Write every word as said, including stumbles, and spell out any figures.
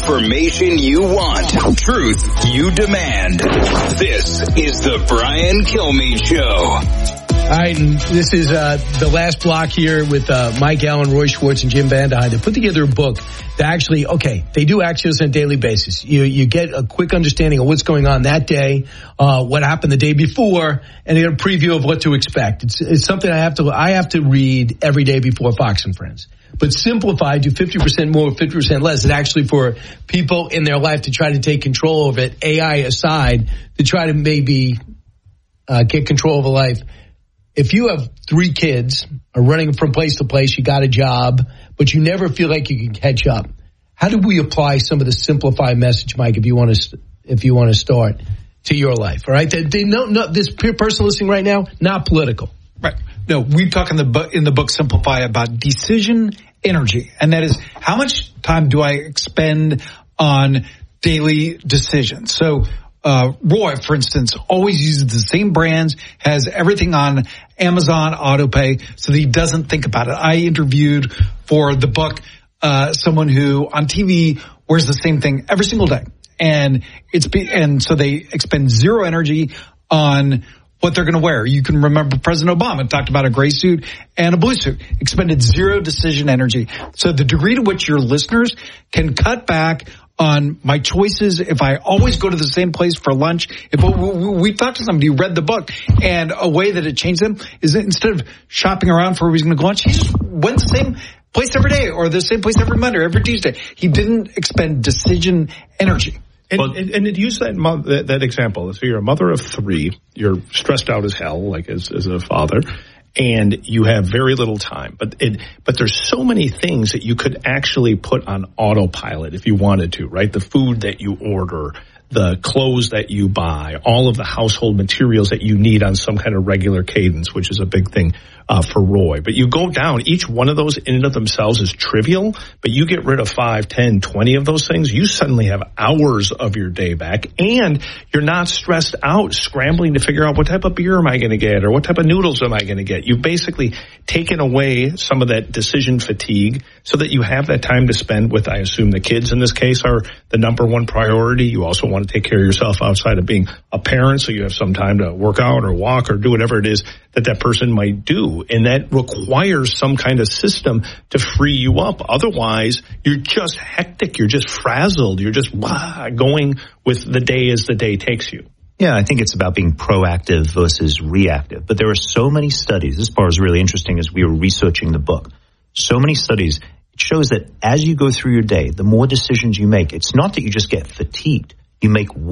Information you want. Truth you demand. This is the Brian Kilmeade Show. All right, and this is uh, the last block here with uh, Mike Allen, Roy Schwartz, and Jim Vandehei. They put together a book that actually, okay, they do Axios on a daily basis. You you get a quick understanding of what's going on that day, uh, what happened the day before, and they get a preview of what to expect. It's, it's something I have to I have to read every day before Fox and Friends. But simplify, do fifty percent more, fifty percent less. It's actually for people in their life to try to take control of it, A I aside, to try to maybe uh, get control of a life. If you have three kids, are running from place to place, you got a job, but you never feel like you can catch up. How do we apply some of the simplified message, Mike, if you want to, if you want to start to your life? All right. They, they know, no, this person listening right now, not political. Right. No, we talk in the book, in the book Simplify about decision energy. And that is, how much time do I expend on daily decisions? So, Uh, Roy, for instance, always uses the same brands, has everything on Amazon autopay so that he doesn't think about it. I interviewed for the book uh, someone who on T V wears the same thing every single day. And it's be, and so they expend zero energy on what they're going to wear. You can remember President Obama talked about a gray suit and a blue suit, expended zero decision energy. So the degree to which your listeners can cut back on my choices, if I always go to the same place for lunch, if we, we talked to somebody who read the book, and a way that it changed them is that instead of shopping around for where he's going to go lunch, he just went the same place every day or the same place every Monday or every Tuesday. He didn't expend decision energy. And, well, and, and to use that, mo- that that example, so you're a mother of three, you're stressed out as hell, like as, as a father, and you have very little time. But it, but there's so many things that you could actually put on autopilot if you wanted to, right? The food that you order, the clothes that you buy, all of the household materials that you need on some kind of regular cadence, which is a big thing uh, for Roy. But you go down, each one of those in and of themselves is trivial, but you get rid of five, ten, twenty of those things, you suddenly have hours of your day back, and you're not stressed out scrambling to figure out what type of beer am I going to get or what type of noodles am I going to get. You've basically taken away some of that decision fatigue so that you have that time to spend with, I assume the kids in this case are the number one priority. You also want to take care of yourself outside of being a parent, so you have some time to work out or walk or do whatever it is that that person might do. And that requires some kind of system to free you up. Otherwise, you're just hectic. You're just frazzled. You're just wah, going with the day as the day takes you. Yeah, I think it's about being proactive versus reactive. But there are so many studies. This part is really interesting as we were researching the book. So many studies. It shows that as you go through your day, the more decisions you make, it's not that you just get fatigued. You make